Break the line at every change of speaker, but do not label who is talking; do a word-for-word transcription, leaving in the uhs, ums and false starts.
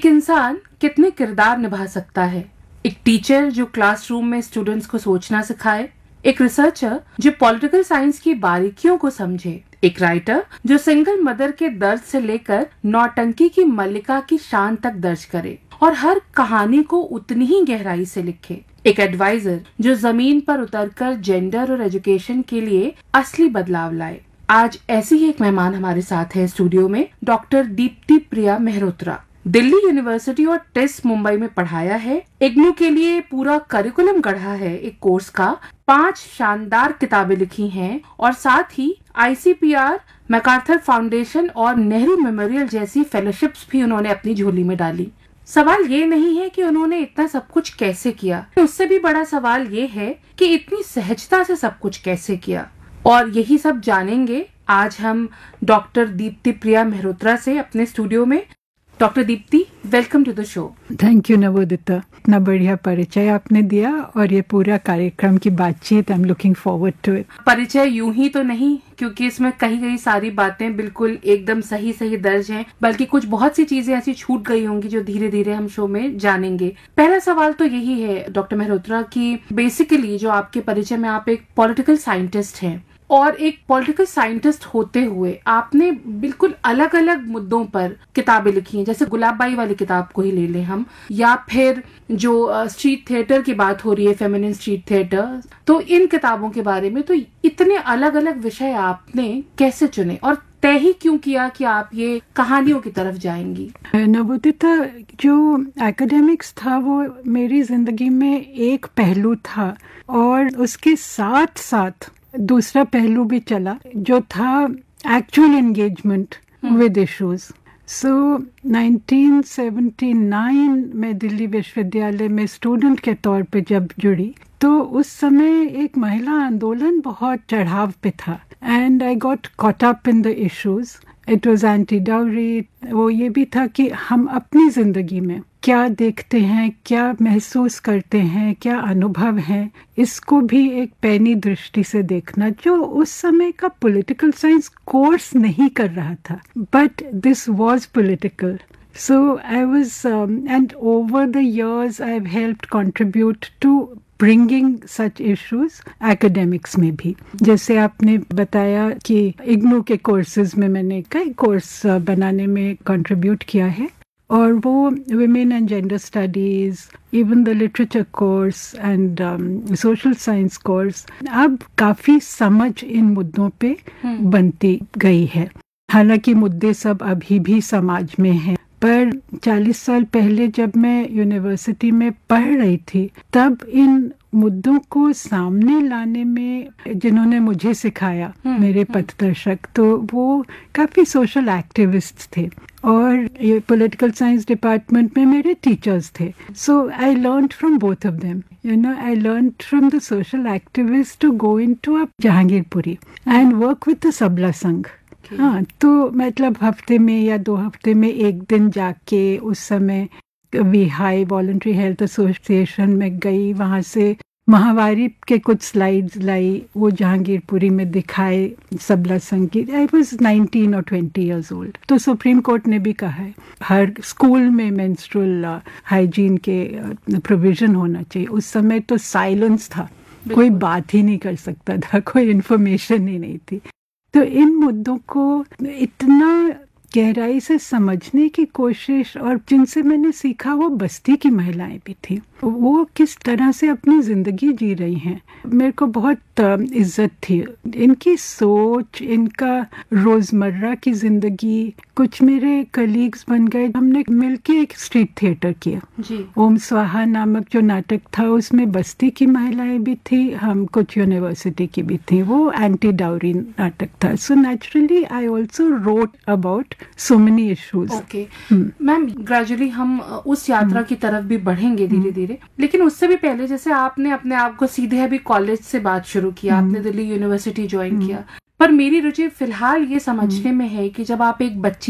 एक इंसान कितने किरदार निभा सकता है। एक टीचर जो क्लासरूम में स्टूडेंट्स को सोचना सिखाए, एक रिसर्चर जो पॉलिटिकल साइंस की बारीकियों को समझे, एक राइटर जो सिंगल मदर के दर्द से लेकर नौटंकी की मल्लिका की शान तक दर्ज करे और हर कहानी को उतनी ही गहराई से लिखे, एक एडवाइजर जो जमीन पर उतरकर जेंडर और एजुकेशन के लिए असली बदलाव लाए। आज ऐसी ही एक मेहमान हमारे साथ है स्टूडियो में, डॉक्टर दीप्ति प्रिया मेहरोत्रा। दिल्ली यूनिवर्सिटी और टेस्ट मुंबई में पढ़ाया है, इग्नू के लिए पूरा करिकुलम गढ़ा है एक कोर्स का, पांच शानदार किताबें लिखी हैं और साथ ही आईसीपीआर, मैकार्थर फाउंडेशन और नेहरू मेमोरियल जैसी फेलोशिप्स भी उन्होंने अपनी झोली में डाली। सवाल ये नहीं है कि उन्होंने इतना सब कुछ कैसे किया, उससे भी बड़ा सवाल ये है कि इतनी सहजता से सब कुछ कैसे किया। और यही सब जानेंगे आज हम डॉक्टर दीप्ति प्रिया मेहरोत्रा से अपने स्टूडियो में। Doctor Deepti, welcome to the show.
Thank you Navodita, इतना बढ़िया परिचय आपने दिया और ये पूरा कार्यक्रम की बातचीत, I am looking forward to it.
परिचय यूं ही तो नहीं, क्योंकि इसमें कही गई सारी बातें बिल्कुल एकदम सही सही दर्ज हैं, बल्कि कुछ बहुत सी चीजें ऐसी छूट गई होंगी जो धीरे धीरे हम शो में जानेंगे। पहला सवाल तो यही है डॉक्टर मेहरोत्रा की, बेसिकली जो आपके परिचय में आप एक पॉलिटिकल साइंटिस्ट हैं और एक पॉलिटिकल साइंटिस्ट होते हुए आपने बिल्कुल अलग अलग मुद्दों पर किताबें लिखी हैं, जैसे गुलाब बाई वाली किताब को ही ले लें हम, या फिर जो स्ट्रीट थिएटर की बात हो रही है, फेमिनिन स्ट्रीट थिएटर। तो इन किताबों के बारे में, तो इतने अलग अलग विषय आपने कैसे चुने और तय ही क्यों किया कि आप ये कहानियों की तरफ जाएंगी?
नवोदिता, जो एकेडमिक्स था वो मेरी जिंदगी में एक पहलू था और उसके साथ साथ दूसरा पहलू भी चला जो था actual engagement with issues. So nineteen seventy nine में दिल्ली विश्वविद्यालय में स्टूडेंट के तौर पे जब जुड़ी तो उस समय एक महिला आंदोलन बहुत चढ़ाव पे था and I got caught up in the issues. It was anti dowry. वो ये भी था कि हम अपनी जिंदगी में क्या देखते हैं, क्या महसूस करते हैं, क्या अनुभव हैं, इसको भी एक पैनी दृष्टि से देखना, जो उस समय का पॉलिटिकल साइंस कोर्स नहीं कर रहा था, but this was political. So I was, um, and over the years I've helped contribute to bringing such issues academics में भी. जैसे आपने बताया कि इग्नू के कोर्सेज में मैंने कई कोर्स बनाने में contribute किया है और वो women and gender studies, even the literature course and um, social science course, अब काफी समझ इन मुद्दों पे बनती गई है. हालांकि मुद्दे सब अभी भी समाज में हैं, पर चालीस साल पहले जब मैं यूनिवर्सिटी में पढ़ रही थी तब इन मुद्दों को सामने लाने में जिन्होंने मुझे सिखाया, मेरे पथदर्शक, तो वो काफ़ी सोशल एक्टिविस्ट थे और ये पॉलिटिकल साइंस डिपार्टमेंट में मेरे टीचर्स थे. सो I learned from both of them. You know, I learned from the social activist to go into a Jahangirpuri and work with the सबला संघ. हाँ, तो मतलब हफ्ते में या दो हफ्ते में एक दिन जाके उस समय we high voluntary health association में गई, वहाँ से महावारी के कुछ स्लाइड्स लाई, वो जहांगीरपुरी में दिखाए सबला संघ की. आई वॉज नाइनटीन और ट्वेंटी ईयर्स ओल्ड. तो सुप्रीम कोर्ट ने भी कहा है हर स्कूल में मेंस्ट्रुअल हाइजीन के प्रोविजन होना चाहिए. उस समय तो साइलेंस था, कोई बात ही नहीं कर सकता था, कोई इन्फॉर्मेशन ही नहीं थी. तो इन मुद्दों को इतना गहराई से समझने की कोशिश, और जिनसे मैंने सीखा वो बस्ती की महिलाएं भी थी, वो किस तरह से अपनी जिंदगी जी रही हैं, मेरे को बहुत इज्जत थी. इनकी सोच, इनका रोजमर्रा की जिंदगी. कुछ मेरे कलीग्स बन गए, हमने मिलके एक स्ट्रीट थिएटर किया जी. ओम स्वाहा नामक जो नाटक था उसमें बस्ती की महिलाएं भी थी, हम कुछ यूनिवर्सिटी की भी थी. वो एंटी डाउरी नाटक था. So naturally I also wrote about so many issues.
Okay ma'am, gradually हम उस यात्रा की तरफ भी बढ़ेंगे धीरे धीरे, लेकिन उससे भी पहले जैसे आपने अपने आप को सीधे अभी कॉलेज से बात शुरू किया, आपने दिल्ली यूनिवर्सिटी ज्वाइन किया, पर मेरी रुचि फिलहाल ये समझने में है कि जब आप एक बच्ची